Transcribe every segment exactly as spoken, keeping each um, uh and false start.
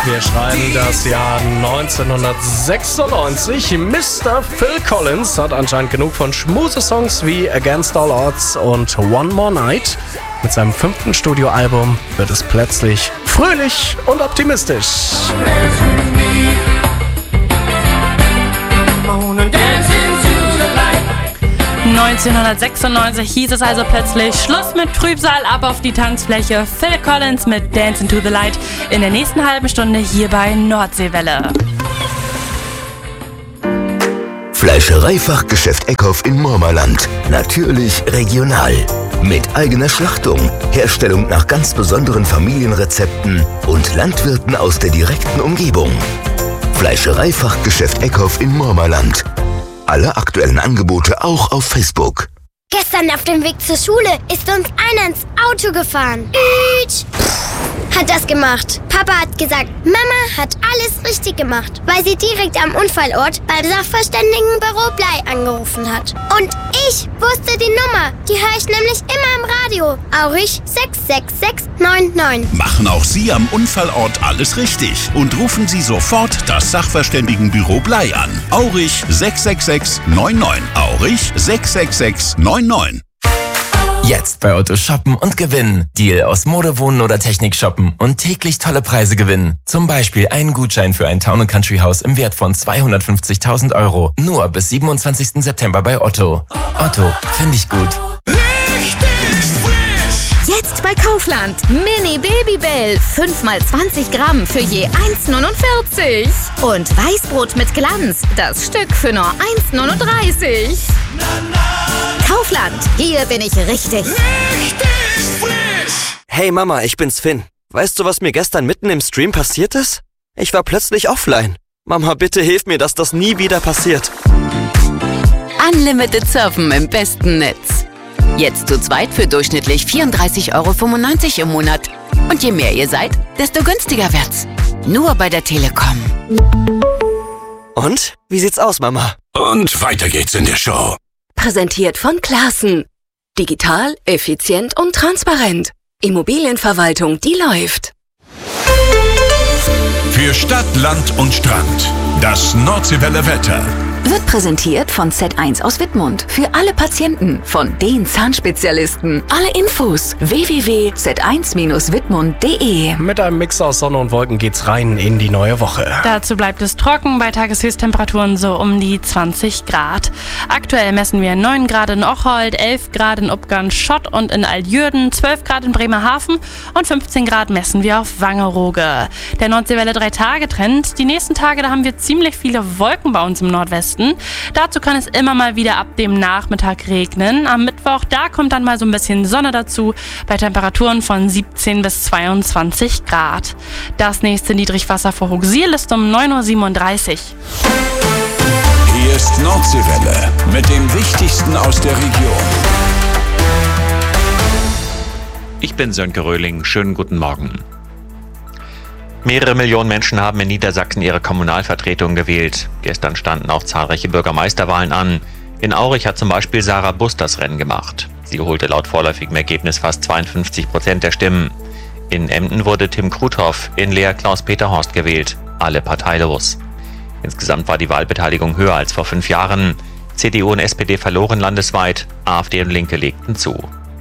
Wir schreiben das Jahr neunzehnhundertsechsundneunzig. Mister Phil Collins hat anscheinend genug von Schmusesongs wie Against All Odds und One More Night. Mit seinem fünften Studioalbum wird es plötzlich fröhlich und optimistisch. neunzehnhundertsechsundneunzig hieß es also plötzlich Schluss mit Trübsal, ab auf die Tanzfläche. Phil Collins mit Dance into the Light in der nächsten halben Stunde hier bei Nordseewelle. Fleischereifachgeschäft Eckhoff in Mormerland. Natürlich regional. Mit eigener Schlachtung, Herstellung nach ganz besonderen Familienrezepten und Landwirten aus der direkten Umgebung. Fleischereifachgeschäft Eckhoff in Mormerland. Alle aktuellen Angebote auch auf Facebook. Gestern auf dem Weg zur Schule ist uns einer ins Auto gefahren. Ütsch. Hat das gemacht. Papa hat gesagt, Mama hat alles richtig gemacht, weil sie direkt am Unfallort beim Sachverständigenbüro Blei angerufen hat. Und ich wusste die Nummer. Die höre ich nämlich immer im Radio. Aurich sechs sechs sechs neun neun. Machen auch Sie am Unfallort alles richtig und rufen Sie sofort das Sachverständigenbüro Blei an. Aurich sechs sechs sechs neun neun. Aurich sechs sechs sechs neun neun. Jetzt bei Otto shoppen und gewinnen. Deal aus Mode, Wohnen oder Technik shoppen und täglich tolle Preise gewinnen. Zum Beispiel einen Gutschein für ein Town and Country Haus im Wert von zweihundertfünfzigtausend Euro. Nur bis siebenundzwanzigsten September bei Otto. Otto, finde ich gut. Jetzt bei Kaufland. Mini Babybell. fünf mal zwanzig Gramm für je eins neunundvierzig. Und Weißbrot mit Glanz. Das Stück für nur eins neununddreißig. Kaufland. Hier bin ich richtig. Richtig frisch. Hey Mama, ich bin's Finn. Weißt du, was mir gestern mitten im Stream passiert ist? Ich war plötzlich offline. Mama, bitte hilf mir, dass das nie wieder passiert. Unlimited Surfen im besten Netz. Jetzt zu zweit für durchschnittlich vierunddreißig Euro fünfundneunzig im Monat. Und je mehr ihr seid, desto günstiger wird's. Nur bei der Telekom. Und? Wie sieht's aus, Mama? Und weiter geht's in der Show. Präsentiert von Classen. Digital, effizient und transparent. Immobilienverwaltung, die läuft. Für Stadt, Land und Strand. Das Nordseewelle Wetter. Wird präsentiert von Z eins aus Wittmund. Für alle Patienten, von den Zahnspezialisten. Alle Infos w w w punkt z eins bindestrich wittmund punkt de. Mit einem Mix aus Sonne und Wolken geht's rein in die neue Woche. Dazu bleibt es trocken, bei Tageshöchsttemperaturen so um die zwanzig Grad. Aktuell messen wir neun Grad in Ocholt, elf Grad in Uppgarn-Schott und in Altjürden, zwölf Grad in Bremerhaven und fünfzehn Grad messen wir auf Wangerooge. Der Nordseewelle drei Tage Trend. Die nächsten Tage, da haben wir ziemlich viele Wolken bei uns im Nordwesten. Dazu kann es immer mal wieder ab dem Nachmittag regnen. Am Mittwoch, da kommt dann mal so ein bisschen Sonne dazu, bei Temperaturen von siebzehn bis zweiundzwanzig Grad. Das nächste Niedrigwasser vor Hooksiel ist um neun Uhr siebenunddreißig. Hier ist Nordseewelle mit dem Wichtigsten aus der Region. Ich bin Sönke Röhling, schönen guten Morgen. Mehrere Millionen Menschen haben in Niedersachsen ihre Kommunalvertretung gewählt. Gestern standen auch zahlreiche Bürgermeisterwahlen an. In Aurich hat zum Beispiel Sarah Bus das Rennen gemacht. Sie holte laut vorläufigem Ergebnis fast zweiundfünfzig Prozent der Stimmen. In Emden wurde Tim Kruthoff, in Leer Klaus-Peter Horst gewählt. Alle parteilos. Insgesamt war die Wahlbeteiligung höher als vor fünf Jahren. C D U und S P D verloren landesweit, AfD und Linke legten zu.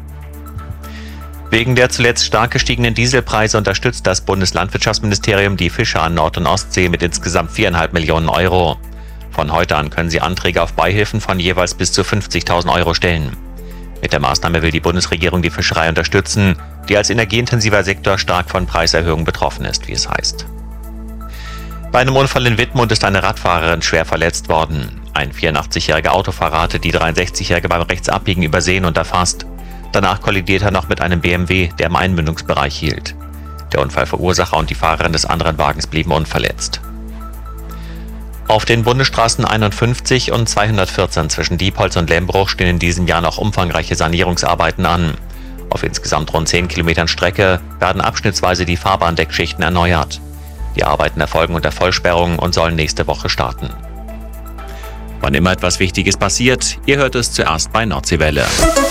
Wegen der zuletzt stark gestiegenen Dieselpreise unterstützt das Bundeslandwirtschaftsministerium die Fischer an Nord- und Ostsee mit insgesamt viereinhalb Millionen Euro. Von heute an können sie Anträge auf Beihilfen von jeweils bis zu fünfzigtausend Euro stellen. Mit der Maßnahme will die Bundesregierung die Fischerei unterstützen, die als energieintensiver Sektor stark von Preiserhöhungen betroffen ist, wie es heißt. Bei einem Unfall in Wittmund ist eine Radfahrerin schwer verletzt worden. Ein vierundachtzigjähriger Autofahrer hatte die dreiundsechzigjährige beim Rechtsabbiegen übersehen und erfasst. Danach kollidierte er noch mit einem B M W, der im Einmündungsbereich hielt. Der Unfallverursacher und die Fahrerin des anderen Wagens blieben unverletzt. Auf den Bundesstraßen einundfünfzig und zweihundertvierzehn zwischen Diepholz und Lembruch stehen in diesem Jahr noch umfangreiche Sanierungsarbeiten an. Auf insgesamt rund zehn Kilometern Strecke werden abschnittsweise die Fahrbahndeckschichten erneuert. Die Arbeiten erfolgen unter Vollsperrung und sollen nächste Woche starten. Wann immer etwas Wichtiges passiert, ihr hört es zuerst bei Nordseewelle.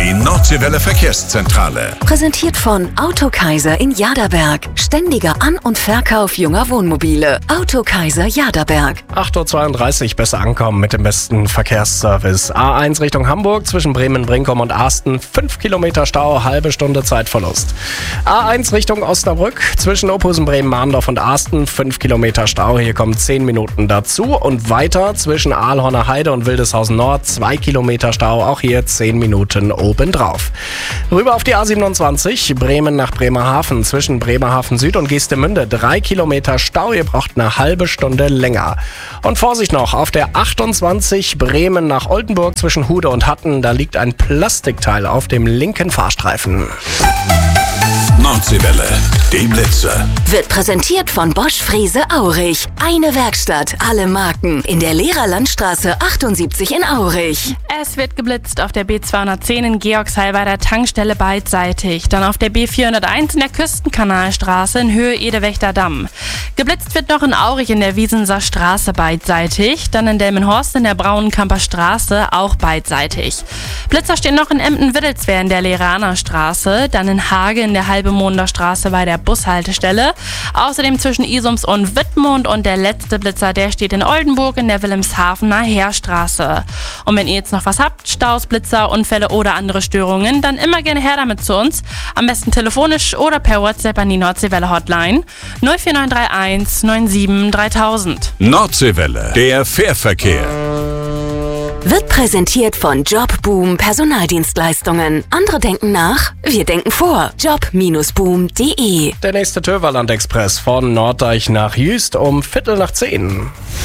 Die Nordseewelle Verkehrszentrale. Präsentiert von Autokaiser in Jaderberg. Ständiger An- und Verkauf junger Wohnmobile. Autokaiser Jaderberg. acht Uhr zweiunddreißig, besser ankommen mit dem besten Verkehrsservice. A eins Richtung Hamburg zwischen Bremen, Brinkum und Asten. fünf Kilometer Stau, halbe Stunde Zeitverlust. A eins Richtung Osnabrück zwischen Ophusen, Bremen, Mahndorf und Asten. fünf Kilometer Stau, hier kommen zehn Minuten dazu. Und weiter zwischen Aalhorner Heide und Wildeshausen Nord. zwei Kilometer Stau, auch hier zehn Minuten obendrauf. Rüber auf die A siebenundzwanzig, Bremen nach Bremerhaven. Zwischen Bremerhaven Süd und Geestemünde drei Kilometer Stau, ihr braucht eine halbe Stunde länger. Und Vorsicht noch, auf der achtundzwanzig, Bremen nach Oldenburg zwischen Hude und Hatten, da liegt ein Plastikteil auf dem linken Fahrstreifen. Nordseewelle, die Blitze. Wird präsentiert von Bosch Frese Aurich. Eine Werkstatt, alle Marken. In der Lehrerlandstraße achtundsiebzig in Aurich. Es wird geblitzt auf der B zweihundertzehn in Georgshall bei der Tankstelle beidseitig. Dann auf der B vierhunderteins in der Küstenkanalstraße in Höhe Edewächter Damm. Geblitzt wird noch in Aurich in der Wiesenser Straße beidseitig. Dann in Delmenhorst in der Braunkamper Straße auch beidseitig. Blitzer stehen noch in Emden-Wittelswehr in der Lehraner Straße. Dann in Hage in der Halbemonder Straße bei der Bushaltestelle. Außerdem zwischen Isums und Wittmund. Und der letzte Blitzer, der steht in Oldenburg in der Wilhelmshavener Heerstraße. Und wenn ihr jetzt noch was habt, Staus, Blitzer, Unfälle oder andere Störungen, dann immer gerne her damit zu uns. Am besten telefonisch oder per WhatsApp an die Nordseewelle Hotline null vier neun drei eins neun sieben dreitausend. Nordseewelle, der Fährverkehr. Wird präsentiert von Jobboom Personaldienstleistungen. Andere denken nach, wir denken vor. job Bindestrich boom Punkt de. Der nächste Töverland-Express von Norddeich nach Jüst um Viertel nach zehn.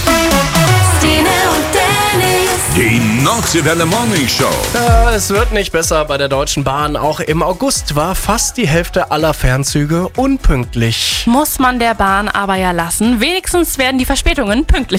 Stine und Dennis. Die Nordseewelle Morning Show. Ja, es wird nicht besser bei der Deutschen Bahn. Auch im August war fast die Hälfte aller Fernzüge unpünktlich. Muss man der Bahn aber ja lassen. Wenigstens werden die Verspätungen pünktlich.